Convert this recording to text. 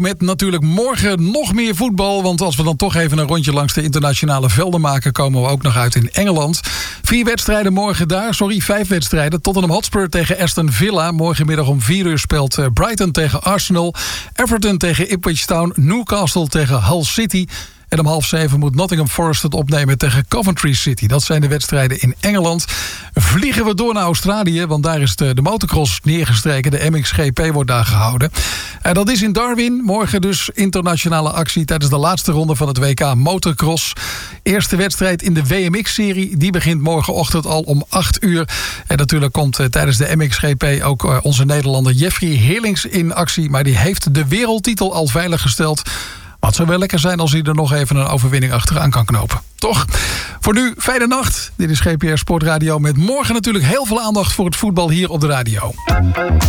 Met natuurlijk morgen nog meer voetbal. Want als we dan toch even een rondje langs de internationale velden maken, komen we ook nog uit in Engeland. 5 wedstrijden morgen daar. 5 wedstrijden. Tottenham Hotspur tegen Aston Villa. Morgenmiddag om 4 uur speelt Brighton tegen Arsenal. Everton tegen Ipswich Town. Newcastle tegen Hull City. En om 6:30 moet Nottingham Forest het opnemen tegen Coventry City. Dat zijn de wedstrijden in Engeland. Vliegen we door naar Australië, want daar is de motocross neergestreken. De MXGP wordt daar gehouden. Dat is in Darwin. Morgen dus internationale actie tijdens de laatste ronde van het WK Motocross. Eerste wedstrijd in de WMX-serie. Die begint morgenochtend al om 8 uur. En natuurlijk komt tijdens de MXGP ook onze Nederlander Jeffrey Heerlings in actie. Maar die heeft de wereldtitel al veiliggesteld. Maar het zou wel lekker zijn als hij er nog even een overwinning achteraan kan knopen. Toch? Voor nu, fijne nacht. Dit is GPR Sportradio met morgen natuurlijk heel veel aandacht voor het voetbal hier op de radio.